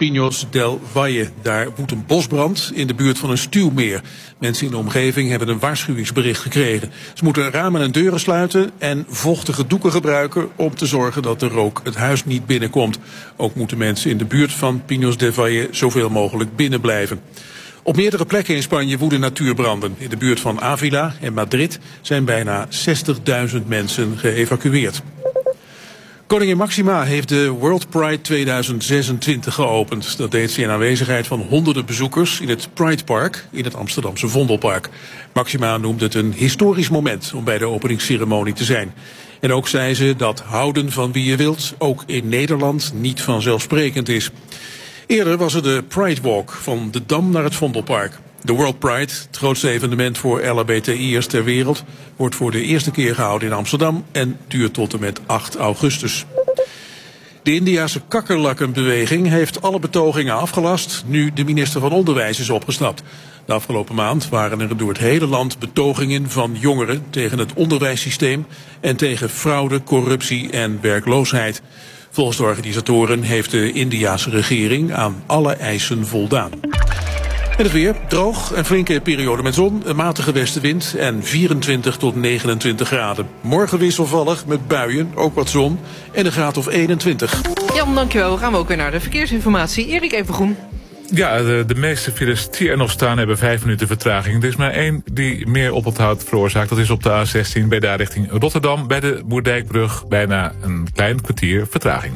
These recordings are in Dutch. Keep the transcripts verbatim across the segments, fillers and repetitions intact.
Pinos del Valle. Daar woedt een bosbrand in de buurt van een stuwmeer. Mensen in de omgeving hebben een waarschuwingsbericht gekregen. Ze moeten ramen en deuren sluiten en vochtige doeken gebruiken om te zorgen dat de rook het huis niet binnenkomt. Ook moeten mensen in de buurt van Pinos del Valle zoveel mogelijk binnen blijven. Op meerdere plekken in Spanje woeden natuurbranden. In de buurt van Ávila en Madrid zijn bijna zestigduizend mensen geëvacueerd. Koningin Máxima heeft de World Pride tweeduizend zesentwintig geopend. Dat deed ze in aanwezigheid van honderden bezoekers in het Pride Park in het Amsterdamse Vondelpark. Máxima noemde het een historisch moment om bij de openingsceremonie te zijn. En ook zei ze dat houden van wie je wilt ook in Nederland niet vanzelfsprekend is. Eerder was er de Pride Walk van de Dam naar het Vondelpark. De World Pride, het grootste evenement voor L H B T I'ers ter wereld, wordt voor de eerste keer gehouden in Amsterdam en duurt tot en met acht augustus. De Indiase kakkerlakkenbeweging heeft alle betogingen afgelast nu de minister van Onderwijs is opgestapt. De afgelopen maand waren er door het hele land betogingen van jongeren tegen het onderwijssysteem en tegen fraude, corruptie en werkloosheid. Volgens de organisatoren heeft de Indiase regering aan alle eisen voldaan. En het weer, droog, een flinke periode met zon, een matige westenwind en vierentwintig tot negenentwintig graden. Morgen wisselvallig met buien, ook wat zon en een graad of eenentwintig. Jan, dankjewel. Gaan we ook weer naar de verkeersinformatie. Erik Evengroen. Ja, de, de meeste files die er nog staan hebben vijf minuten vertraging. Er is maar één die meer oponthoud veroorzaakt. Dat is op de A zestien bij de richting Rotterdam. Bij de Moerdijkbrug bijna een klein kwartier vertraging.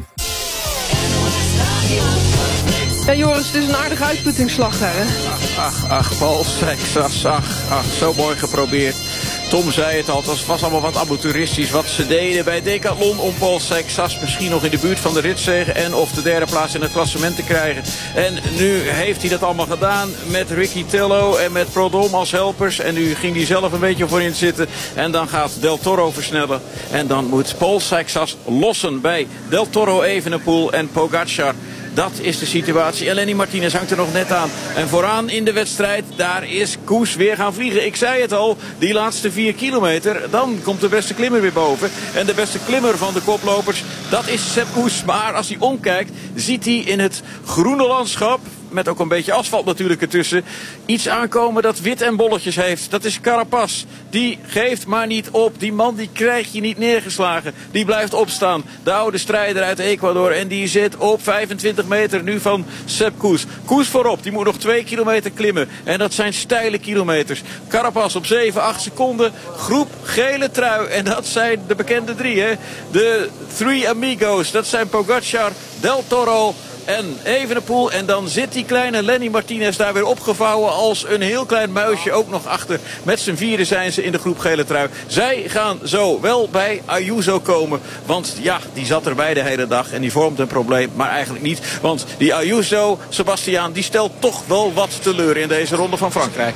Ja, Joris, het is een aardige uitputtingsslag daar, hè? Ach, ach, ach, Paul Seixas, ach, ach, zo mooi geprobeerd. Tom zei het al, het was allemaal wat amateuristisch wat ze deden bij Decathlon om Paul Seixas misschien nog in de buurt van de ritzege en of de derde plaats in het klassement te krijgen. En nu heeft hij dat allemaal gedaan met Ricky Tello en met Prudhomme als helpers. En nu ging hij zelf een beetje voorin zitten. En dan gaat Del Toro versnellen. En dan moet Paul Seixas lossen bij Del Toro, Evenepoel en Pogacar. Dat is de situatie. En Lenny Martinez hangt er nog net aan. En vooraan in de wedstrijd, daar is Koes weer gaan vliegen. Ik zei het al, die laatste vier kilometer, dan komt de beste klimmer weer boven. En de beste klimmer van de koplopers, dat is Sepp Koes. Maar als hij omkijkt, ziet hij in het groene landschap, met ook een beetje asfalt natuurlijk ertussen, iets aankomen dat wit en bolletjes heeft. Dat is Carapaz. Die geeft maar niet op. Die man die krijg je niet neergeslagen. Die blijft opstaan. De oude strijder uit Ecuador. En die zit op vijfentwintig meter nu van Sepp Koes. Koes voorop. Die moet nog twee kilometer klimmen. En dat zijn steile kilometers. Carapaz op zeven, acht seconden. Groep gele trui. En dat zijn de bekende drie, hè. De Three Amigos. Dat zijn Pogacar, Del Toro en Evenepoel. En dan zit die kleine Lenny Martinez daar weer opgevouwen als een heel klein muisje ook nog achter. Met z'n vieren zijn ze in de groep gele trui. Zij gaan zo wel bij Ayuso komen. Want ja, die zat erbij de hele dag en die vormt een probleem. Maar eigenlijk niet. Want die Ayuso, Sebastiaan, die stelt toch wel wat teleur in deze ronde van Frankrijk.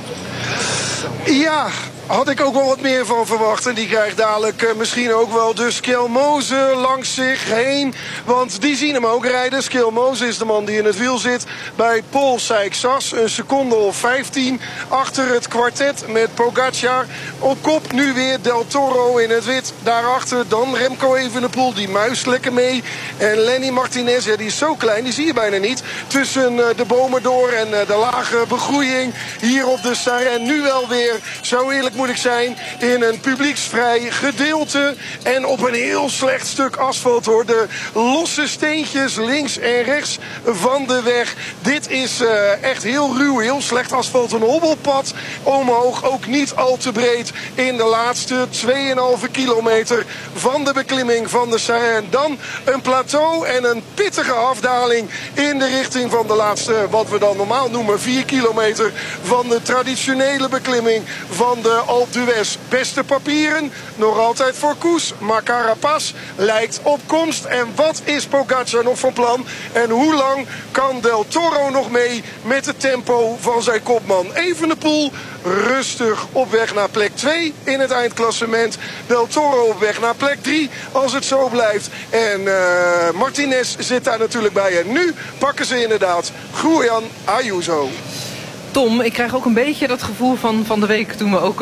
Ja, had ik ook wel wat meer van verwacht. En die krijgt dadelijk uh, misschien ook wel de Skelmoze langs zich heen. Want die zien hem ook rijden. Skelmoze is de man die in het wiel zit bij Paul Seixas. Een seconde of vijftien achter het kwartet met Pogacar. Op kop nu weer Del Toro in het wit. Daarachter dan Remco Evenepoel. Die muist lekker mee. En Lenny Martinez, ja, die is zo klein. Die zie je bijna niet. Tussen uh, de bomen door en uh, de lage begroeiing hier op de Sarren. Nu wel weer, zo eerlijk moet ik zijn, in een publieksvrij gedeelte. En op een heel slecht stuk asfalt, hoor. De losse steentjes links en rechts van de weg. Dit is uh, echt heel ruw, heel slecht asfalt. Een hobbelpad omhoog, ook niet al te breed in de laatste twee komma vijf kilometer van de beklimming van de Sarren. Dan een plateau en een pittige afdaling in de richting van de laatste, wat we dan normaal noemen, vier kilometer van de traditionele beklimming van de Alpe d'Huez. Beste papieren, nog altijd voor Koes. Maar Carapaz lijkt op komst. En wat is Pogacar nog van plan? En hoe lang kan Del Toro nog mee met het tempo van zijn kopman? Evenepoel rustig op weg naar plek twee in het eindklassement. Del Toro op weg naar plek drie als het zo blijft. En uh, Martinez zit daar natuurlijk bij. En nu pakken ze inderdaad Julian Ayuso. Tom, ik krijg ook een beetje dat gevoel van, van de week toen we ook uh,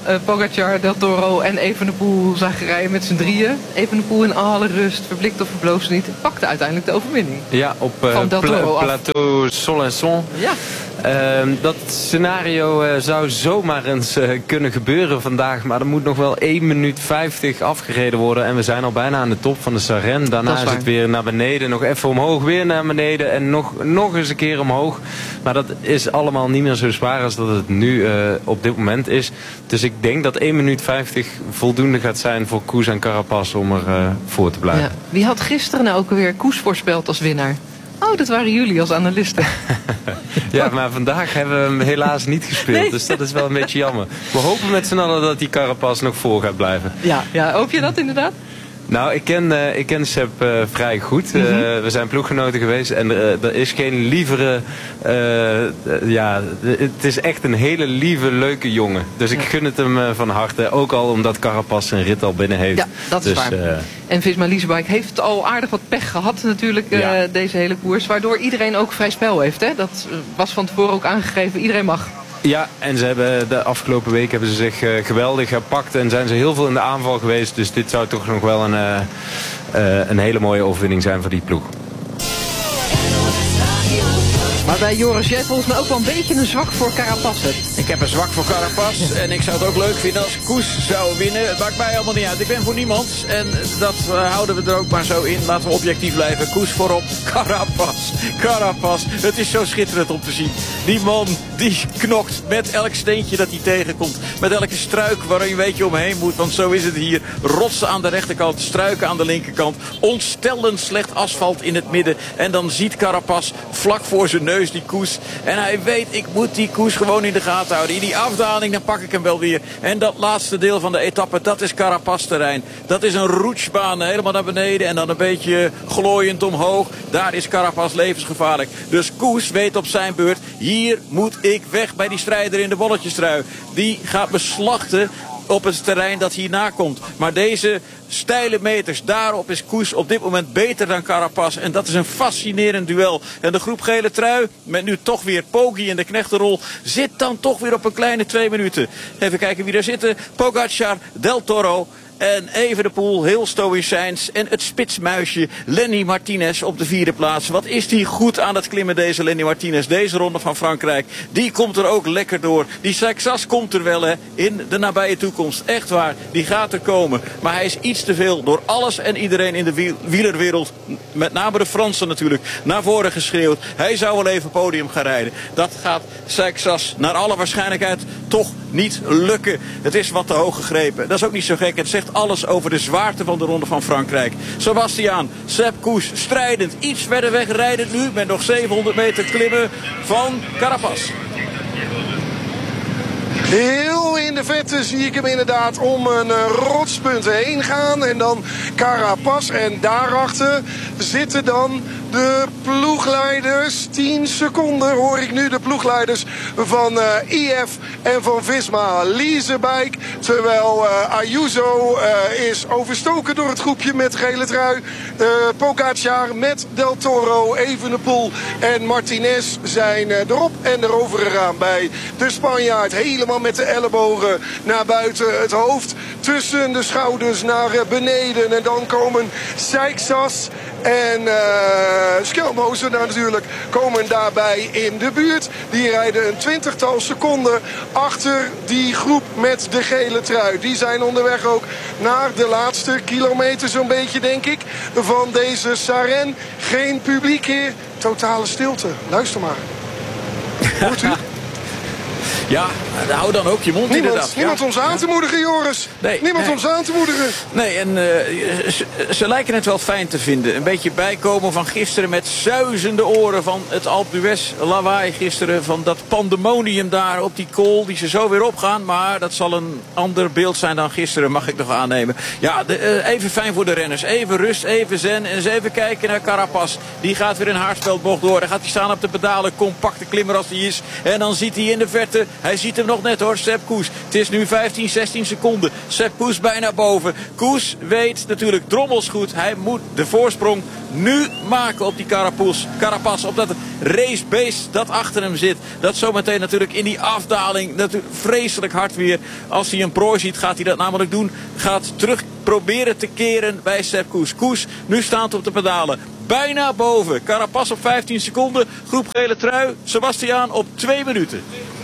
uh, Pogacar, Del Toro en Evenepoel zagen rijden met z'n drieën. Evenepoel in alle rust, verblikt of verbloosd niet, pakte uiteindelijk de overwinning. Ja, op uh, Van Del Toro pla- plateau Solençon. Ja. Uh, dat scenario uh, zou zomaar eens uh, kunnen gebeuren vandaag. Maar er moet nog wel één minuut vijftig afgereden worden. En we zijn al bijna aan de top van de Sarenne. Daarna is, is het weer naar beneden. Nog even omhoog, weer naar beneden. En nog, nog eens een keer omhoog. Maar dat is allemaal niet meer zo zwaar als dat het nu uh, op dit moment is. Dus ik denk dat één minuut vijftig voldoende gaat zijn voor Koes en Carapaz om er uh, voor te blijven. Ja. Wie had gisteren nou ook weer Koes voorspeld als winnaar? Oh, dat waren jullie als analisten. Ja, maar vandaag hebben we hem helaas niet gespeeld. Nee. Dus dat is wel een beetje jammer. We hopen met z'n allen dat die Carapaz nog voor gaat blijven. Ja, ja, hoop je dat inderdaad? Nou, ik ken, uh, ik ken Sepp uh, vrij goed. Uh, mm-hmm. We zijn ploeggenoten geweest en uh, er is geen lievere... Uh, uh, ja, het is echt een hele lieve, leuke jongen. Dus ik gun het hem uh, van harte. Ook al omdat Carapaz zijn rit al binnen heeft. Ja, dat is dus, waar. Uh, en Visma Leasebike heeft al aardig wat pech gehad natuurlijk uh, ja. deze hele koers. Waardoor iedereen ook vrij spel heeft. Hè? Dat was van tevoren ook aangegeven. Iedereen mag. Ja, en ze hebben de afgelopen week hebben ze zich uh, geweldig gepakt en zijn ze heel veel in de aanval geweest. Dus dit zou toch nog wel een, uh, uh, een hele mooie overwinning zijn voor die ploeg. Maar bij Joris, jij volgens mij ook wel een beetje een zwak voor Carapaz hebt. Ik heb een zwak voor Carapaz en ik zou het ook leuk vinden als Koes zou winnen. Het maakt mij allemaal niet uit. Ik ben voor niemand en dat uh, houden we er ook maar zo in. Laten we objectief blijven. Koes voorop, Carapaz. Carapaz, het is zo schitterend om te zien. Die man die knokt met elk steentje dat hij tegenkomt. Met elke struik waar je een beetje omheen moet. Want zo is het hier. Rotsen aan de rechterkant, struiken aan de linkerkant. Ontstellend slecht asfalt in het midden. En dan ziet Carapaz vlak voor zijn neus die Koes. En hij weet, ik moet die Koes gewoon in de gaten houden. In die afdaling, dan pak ik hem wel weer. En dat laatste deel van de etappe, dat is Carapaz terrein. Dat is een roetsbaan, helemaal naar beneden. En dan een beetje glooiend omhoog. Daar is Carapaz levensgevaarlijk. Dus Koes weet op zijn beurt, hier moet ik weg bij die strijder in de bolletjestrui. Die gaat me slachten op het terrein dat hierna komt. Maar deze steile meters, daarop is Koes op dit moment beter dan Carapaz. En dat is een fascinerend duel. En de groep gele trui, met nu toch weer Poggi in de knechtenrol, zit dan toch weer op een kleine twee minuten. Even kijken wie daar zitten. Pogacar, Del Toro en Evenepoel, heel stoïcijns. En het spitsmuisje Lenny Martinez op de vierde plaats. Wat is die goed aan het klimmen, deze Lenny Martinez. Deze ronde van Frankrijk. Die komt er ook lekker door. Die Seixas komt er wel, hè, in de nabije toekomst. Echt waar, die gaat er komen. Maar hij is iets te veel door alles en iedereen in de wielerwereld, met name de Fransen natuurlijk, naar voren geschreeuwd. Hij zou wel even podium gaan rijden. Dat gaat Seixas naar alle waarschijnlijkheid toch niet lukken. Het is wat te hoog gegrepen. Dat is ook niet zo gek. Het zegt alles over de zwaarte van de Ronde van Frankrijk. Sebastiaan, Sepp Koes, strijdend. Iets verder weg rijdend nu met nog zevenhonderd meter klimmen van Carapaz. Heel in de vette zie ik hem inderdaad om een rotspunt heen gaan. En dan Carapaz. En daarachter zitten dan de ploegleiders. tien seconden hoor ik nu de ploegleiders van uh, I F en van Visma Leasebike. Terwijl uh, Ayuso uh, is overstoken door het groepje met gele trui. Uh, Pogacar met Del Toro, Evenepoel en Martinez zijn uh, erop en erover gegaan bij de Spanjaard. Helemaal met de ellebogen naar buiten, het hoofd tussen de schouders naar beneden. En dan komen Seixas en uh, Schelmoze natuurlijk komen daarbij in de buurt. Die rijden een twintigtal seconden achter die groep met de gele trui. Die zijn onderweg ook naar de laatste kilometer zo'n beetje, denk ik, van deze Sarenne. Geen publiek hier, totale stilte. Luister maar. Hoort u? Ja, hou dan ook je mond niemand, inderdaad. Niemand ja. ons aan te moedigen, Joris. Nee, niemand nee. ons aan te moedigen. Nee, en uh, ze, ze lijken het wel fijn te vinden. Een beetje bijkomen van gisteren met zuizende oren van het Alpe d'Huez lawaai gisteren. Van dat pandemonium daar op die kool die ze zo weer opgaan. Maar dat zal een ander beeld zijn dan gisteren, mag ik nog aannemen. Ja, de, uh, even fijn voor de renners. Even rust, even zen. En eens even kijken naar Carapaz. Die gaat weer een haarspeldbocht door. Dan gaat hij staan op de pedalen. Compacte klimmer als hij is. En dan ziet hij in de verte, hij ziet hem nog net hoor, Sepp Koes. Het is nu vijftien, zestien seconden. Sepp Koes bijna boven. Koes weet natuurlijk drommels goed. Hij moet de voorsprong nu maken op die Carapaz. Carapaz, op dat racebeest dat achter hem zit. Dat zometeen natuurlijk in die afdaling natuurlijk vreselijk hard weer. Als hij een prooi ziet, gaat hij dat namelijk doen. Gaat terug proberen te keren bij Sepp Kuss. Kuss nu staand op de pedalen. Bijna boven. Carapaz op vijftien seconden. Groep gele trui. Sebastiaan op twee minuten.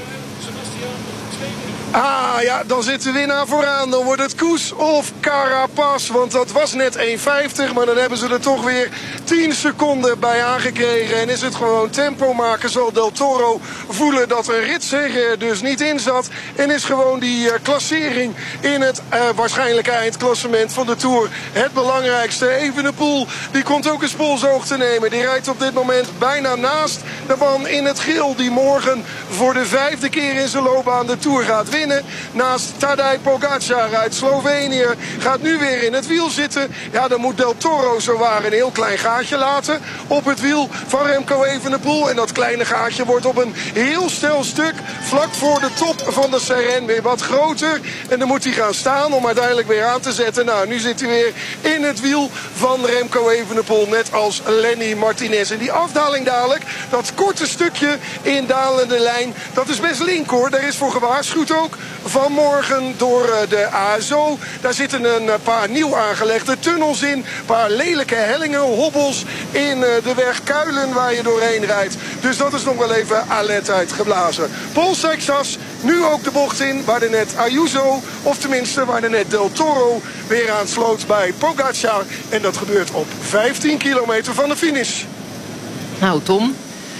Ah ja, dan zit de winnaar vooraan. Dan wordt het Kuss of Carapaz. Want dat was net één vijftig. Maar dan hebben ze er toch weer tien seconden bij aangekregen. En is het gewoon tempo maken. Zal Del Toro voelen dat een ritzege er dus niet in zat. En is gewoon die uh, klassering in het uh, waarschijnlijke eindklassement van de Tour het belangrijkste. Evenepoel, die komt ook een polshoog te nemen. Die rijdt op dit moment bijna naast de man in het geel. Die morgen voor de vijfde keer in zijn loopbaan de Tour gaat winnen. Naast Tadej Pogacar uit Slovenië. Gaat nu weer in het wiel zitten. Ja, dan moet Del Toro zowaar een heel klein gaatje laten op het wiel van Remco Evenepoel. En dat kleine gaatje wordt op een heel snel stuk vlak voor de top van de Sarren weer wat groter. En dan moet hij gaan staan om uiteindelijk weer aan te zetten. Nou, nu zit hij weer in het wiel van Remco Evenepoel. Net als Lenny Martinez. En die afdaling dadelijk, dat korte stukje in dalende lijn, dat is best link hoor. Daar is voor gewaarschuwd ook vanmorgen door de A S O. Daar zitten een paar nieuw aangelegde tunnels in. Een paar lelijke hellingen, hobbels in de weg Kuilen waar je doorheen rijdt. Dus dat is nog wel even alertheid geblazen. Paul Seixas, nu ook de bocht in waar de net Ayuso, of tenminste waar de net Del Toro weer aansloot bij Pogacar. En dat gebeurt op vijftien kilometer van de finish. Nou Tom,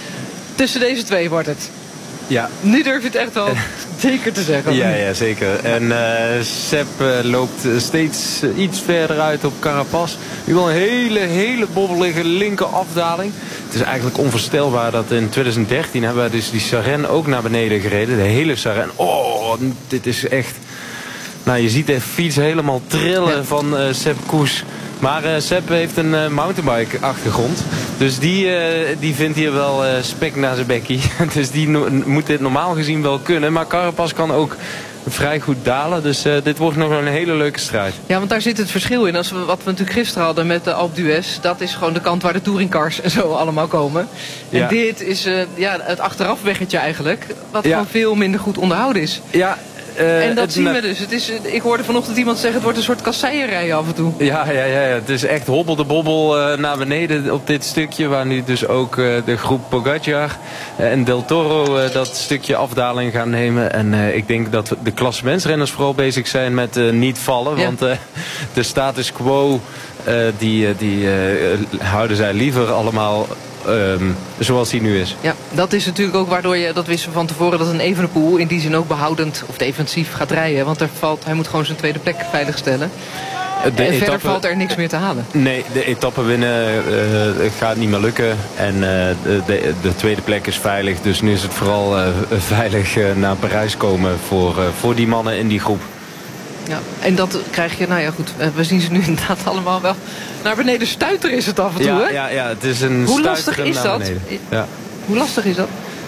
tussen deze twee wordt het. Ja. Nu durf je het echt wel zeker te zeggen. Ja, ja zeker. En uh, Sepp uh, loopt steeds uh, iets verder uit op Carapaz. Nu wel een hele, hele bobbelige linker afdaling. Het is eigenlijk onvoorstelbaar dat in twintig dertien hebben we dus die Sarren ook naar beneden gereden. De hele Sarren. Oh, dit is echt... Nou, je ziet de fiets helemaal trillen ja. van uh, Sepp Kuss. Maar uh, Sepp heeft een uh, mountainbike achtergrond. Dus die, uh, die vindt hier wel uh, spek naar zijn bekkie. Dus die no moet dit normaal gezien wel kunnen. Maar Carapaz kan ook vrij goed dalen. Dus uh, dit wordt nog een hele leuke strijd. Ja, want daar zit het verschil in. Als we, wat we natuurlijk gisteren hadden met de Alpe d'Huez. Dat is gewoon de kant waar de touringcars en zo allemaal komen. En ja. dit is uh, ja, het achterafweggetje eigenlijk. Wat ja. gewoon veel minder goed onderhouden is. Ja. Uh, en dat zien we dus. Het is, ik hoorde vanochtend iemand zeggen, het wordt een soort kasseierij af en toe. Ja, ja, ja, ja. Het is echt hobbel de bobbel uh, naar beneden op dit stukje. Waar nu dus ook uh, de groep Pogacar uh, en Del Toro uh, dat stukje afdaling gaan nemen. En uh, ik denk dat de klassementsrenners vooral bezig zijn met uh, niet vallen. Ja. Want uh, de status quo, uh, die, uh, die uh, houden zij liever allemaal... Um, zoals hij nu is. Ja, dat is natuurlijk ook waardoor je, dat wisten we van tevoren, dat een Evenepoel in die zin ook behoudend of defensief gaat rijden. Want er valt, hij moet gewoon zijn tweede plek veiligstellen. De en etappe, verder valt er niks meer te halen. Nee, de etappe winnen uh, gaat niet meer lukken. En uh, de, de, de tweede plek is veilig. Dus nu is het vooral uh, veilig uh, naar Parijs komen voor, uh, voor die mannen in die groep. Ja, en dat krijg je, nou ja goed, we zien ze nu inderdaad allemaal wel. Naar beneden stuiter is het af en toe, ja, hè? Ja, ja, het is een Hoe lastig is dat? Ja. Hoe lastig is dat?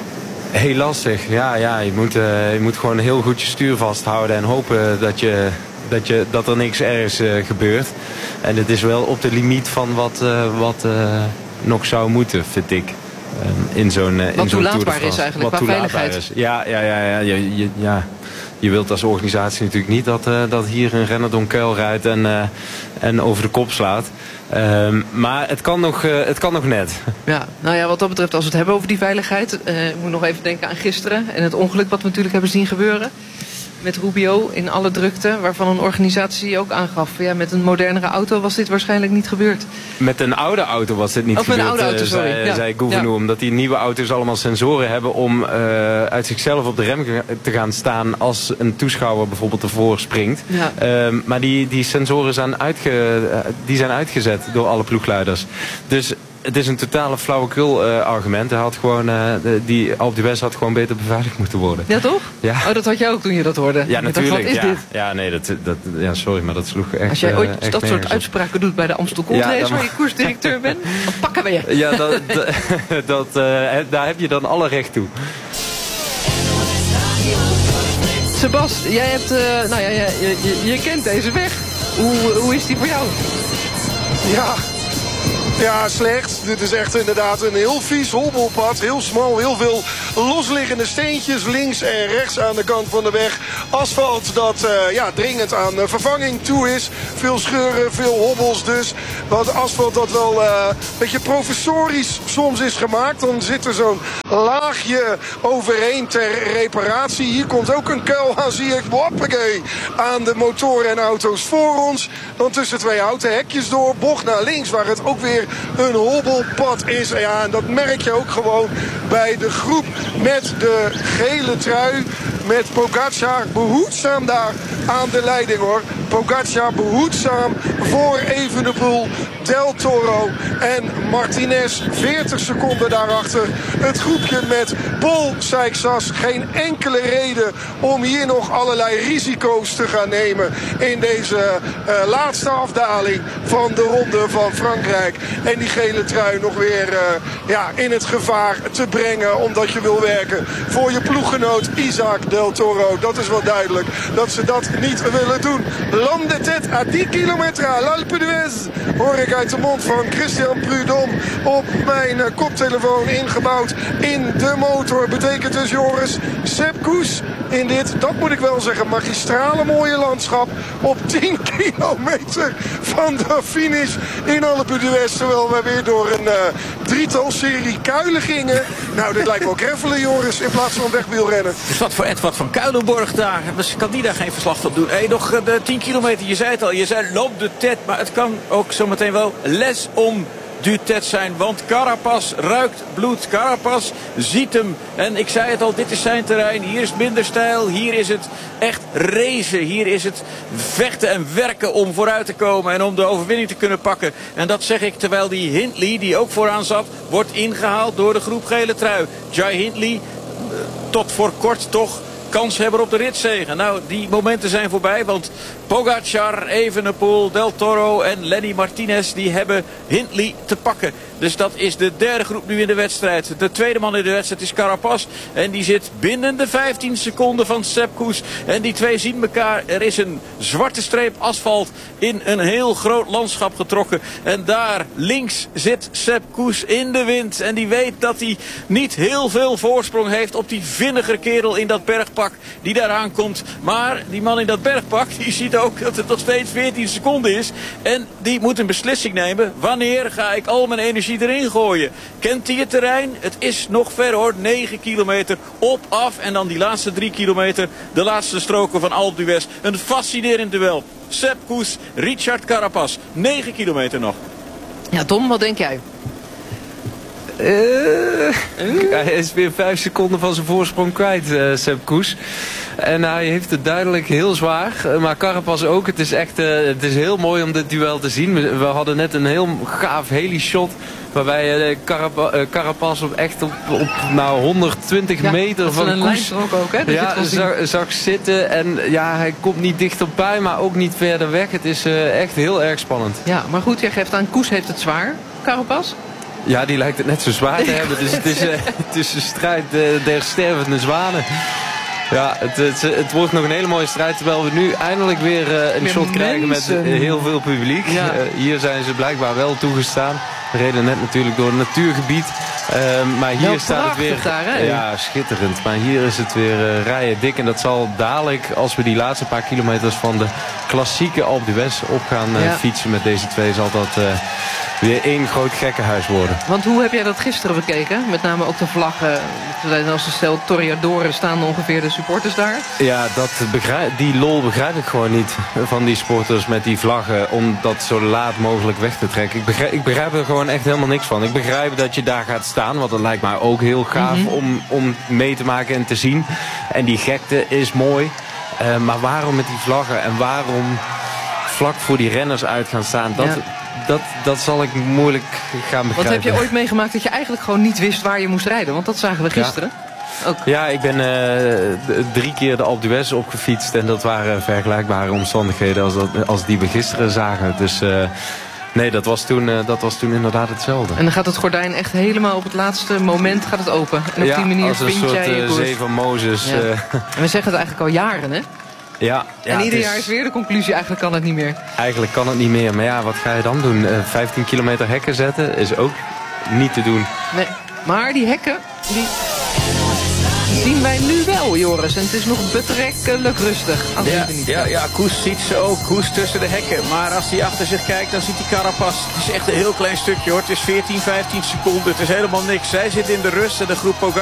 Heel lastig, ja, ja. Je moet, uh, je moet gewoon heel goed je stuur vasthouden en hopen dat, je, dat, je, dat er niks ergs uh, gebeurt. En het is wel op de limiet van wat, uh, wat uh, nog zou moeten, vind ik. Um, in zo'n uh, Wat toelaatbaar is eigenlijk, wat qua veiligheid. Is. Ja, ja, ja, ja, je, je, ja. Je wilt als organisatie natuurlijk niet dat, uh, dat hier een renner door een kuil rijdt en, uh, en over de kop slaat. Um, maar het kan, nog, uh, het kan nog net. Ja, nou ja, wat dat betreft, als we het hebben over die veiligheid. Uh, ik moet nog even denken aan gisteren en het ongeluk wat we natuurlijk hebben zien gebeuren. Met Rubio in alle drukte, waarvan een organisatie ook aangaf. Ja, met een modernere auto was dit waarschijnlijk niet gebeurd. Met een oude auto was dit niet of gebeurd, met een oude auto, sorry. zei, ja. zei Gouvenou. Ja. Omdat die nieuwe auto's allemaal sensoren hebben om uh, uit zichzelf op de rem te gaan staan als een toeschouwer bijvoorbeeld ervoor springt. Ja. Uh, maar die, die sensoren zijn, uitge, uh, die zijn uitgezet door alle ploegleiders. Dus het is een totale flauwekul uh, argument. Hij had gewoon, uh, de, die Alpe d'Huez had gewoon beter beveiligd moeten worden. Ja, toch? Ja. Oh, dat had jij ook toen je dat hoorde. Ja, natuurlijk. Dacht, wat is ja. dit? Ja, nee, dat, dat, ja, sorry, maar dat sloeg echt. Als jij ooit uh, dat soort uitspraken doet bij de Amstel Gold Race, ja, waar je koersdirecteur bent, dan pakken we je. Ja, dat, dat, dat, uh, daar heb je dan alle recht toe. Sebas, jij hebt, uh, nou ja, je, je, je kent deze weg. Hoe, hoe is die voor jou? Ja. Ja, slecht. Dit is echt inderdaad een heel vies hobbelpad. Heel smal, heel veel losliggende steentjes links en rechts aan de kant van de weg. Asfalt dat uh, ja, dringend aan uh, vervanging toe is. Veel scheuren, veel hobbels dus. Wat asfalt dat wel uh, een beetje professorisch soms is gemaakt. Dan zit er zo'n laagje overheen ter reparatie. Hier komt ook een kuil aan, zie ik. Hoppakee, aan de motoren en auto's voor ons. Dan tussen twee houten hekjes door. Bocht naar links waar het ook weer een hobbelpad is. Ja, en dat merk je ook gewoon bij de groep met de gele trui. Met Pogacar behoedzaam daar aan de leiding hoor. Pogacar behoedzaam voor Evenepoel, Del Toro en Martinez. veertig seconden daarachter. Het groepje met Paul Seixas. Geen enkele reden om hier nog allerlei risico's te gaan nemen in deze uh, laatste afdaling van de Ronde van Frankrijk. En die gele trui nog weer uh, ja, in het gevaar te brengen omdat je wil werken voor je ploeggenoot Isaac Del Toro. Dat is wel duidelijk dat ze dat niet willen doen. L'homme de tête à tien kilometer à l'Alpe d'Huez. Hoor ik uit de mond van Christian Prudhomme op mijn uh, koptelefoon ingebouwd in de motor. Betekent dus Joris Sepp Kuss in dit, dat moet ik wel zeggen, magistrale mooie landschap op tien kilometer van de finish in Alpe d'Huez. Terwijl we weer door een uh, drietal serie kuilen gingen. Nou, dit lijkt wel greffelen, Joris, in plaats van wegwielrennen. Dus wat voor Edward van Kuilenborg daar. Dus kan die daar geen verslag van doen? Hé, nog de tien kilometer, je zei het al. Je zei l'homme de tête, maar het kan ook zometeen wel les om du tête zijn. Want Carapaz ruikt bloed. Carapaz ziet hem. En ik zei het al, dit is zijn terrein. Hier is het minder stijl. Hier is het echt racen. Hier is het vechten en werken om vooruit te komen. En om de overwinning te kunnen pakken. En dat zeg ik terwijl die Hindley, die ook vooraan zat, wordt ingehaald door de groep gele trui. Jai Hindley, tot voor kort toch kanshebber op de ritzege. Nou, die momenten zijn voorbij, want Pogacar, Evenepoel, Del Toro en Lenny Martinez, die hebben Hindley te pakken. Dus dat is de derde groep nu in de wedstrijd. De tweede man in de wedstrijd is Carapaz. En die zit binnen de vijftien seconden van Sepp Kuss. En die twee zien elkaar. Er is een zwarte streep asfalt in een heel groot landschap getrokken. En daar links zit Sepp Kuss in de wind. En die weet dat hij niet heel veel voorsprong heeft op die vinnige kerel in dat bergpak die daar aankomt. Maar die man in dat bergpak, die ziet ook dat het nog steeds veertien seconden is. En die moet een beslissing nemen. Wanneer ga ik al mijn energie erin gooien? Kent hij het terrein? Het is nog ver hoor. negen kilometer op, af. En dan die laatste drie kilometer. De laatste stroken van Alpe d'Huez. Een fascinerend duel. Sepp Kuss, Richard Carapaz. negen kilometer nog. Ja, Tom, wat denk jij? Uh, hij is weer vijf seconden van zijn voorsprong kwijt, uh, Sepp Kuss. En hij heeft het duidelijk heel zwaar. Maar Carapaz ook. Het is echt uh, het is heel mooi om dit duel te zien. We, we hadden net een heel gaaf heli-shot. Waarbij uh, Carapa, uh, Carapaz op echt op, op nou, honderdtwintig ja, meter van een Kuss ook, ook, hè, ja, zag, zag zitten. En ja, hij komt niet dichterbij, maar ook niet verder weg. Het is uh, echt heel erg spannend. Ja, maar goed, jij geeft aan, Kuss heeft het zwaar. Carapaz? Ja, die lijkt het net zo zwaar te hebben. Dus het is, uh, het is een strijd uh, der stervende zwanen. Ja, het, het, het wordt nog een hele mooie strijd. Terwijl we nu eindelijk weer uh, een Meer shot krijgen met uh, heel veel publiek. Ja. Uh, hier zijn ze blijkbaar wel toegestaan. We reden net natuurlijk door een natuurgebied. Uh, maar hier nou, staat het weer... Daar, hè? Ja, schitterend. Maar hier is het weer uh, rijden dik. En dat zal dadelijk, als we die laatste paar kilometers van de klassieke Alpe d'Huez op gaan uh, ja. fietsen met deze twee, zal dat uh, weer één groot gekkenhuis worden. Want hoe heb jij dat gisteren bekeken? Met name ook de vlaggen. Als een stel Toreador staan ongeveer de supporters daar. Ja, dat begrijp, die lol begrijp ik gewoon niet van die sporters met die vlaggen. Om dat zo laat mogelijk weg te trekken. Ik begrijp, ik begrijp er gewoon echt helemaal niks van. Ik begrijp dat je daar gaat staan. Want dat lijkt mij ook heel gaaf mm-hmm. om, om mee te maken en te zien. En die gekte is mooi. Uh, maar waarom met die vlaggen? En waarom vlak voor die renners uit gaan staan? Dat... Ja. Dat, dat zal ik moeilijk gaan begrijpen. Wat heb je ooit meegemaakt dat je eigenlijk gewoon niet wist waar je moest rijden? Want dat zagen we gisteren. Ja, ook. Ja ik ben uh, drie keer de Alpe d'Huez opgefietst. En dat waren vergelijkbare omstandigheden als, dat, als die we gisteren zagen. Dus uh, nee, dat was, toen, uh, dat was toen inderdaad hetzelfde. En dan gaat het gordijn echt helemaal op het laatste moment gaat het open. En op ja, die manier als een vind soort jij je uh, koers. zee van Mozes. Ja. Uh. En we zeggen het eigenlijk al jaren, hè? Ja, ja, en ieder is... jaar is weer de conclusie, eigenlijk kan het niet meer. Eigenlijk kan het niet meer, maar ja, wat ga je dan doen? Uh, vijftien kilometer hekken zetten is ook niet te doen. Nee, maar die hekken, die zien wij nu wel, Joris. En het is nog betrekkelijk rustig. Ja, ja, ja, Koes ziet ze ook. Koes tussen de hekken. Maar als hij achter zich kijkt, dan ziet hij Carapaz. Het is echt een heel klein stukje hoor. Het is veertien, vijftien seconden. Het is helemaal niks. Zij zit in de rust en de groep Pogacar